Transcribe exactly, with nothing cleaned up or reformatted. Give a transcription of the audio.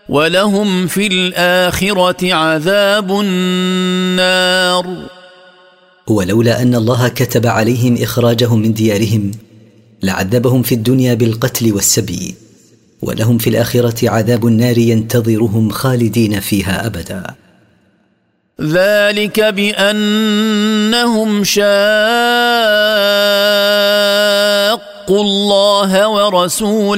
ولهم في الآخرة عذاب النار. ولولا أن الله كتب عليهم إخراجهم من ديارهم لعذبهم في الدنيا بالقتل والسبي، ولهم في الآخرة عذاب النار ينتظرهم خالدين فيها أبدا. ذلك بأنهم شاقوا الله ورسوله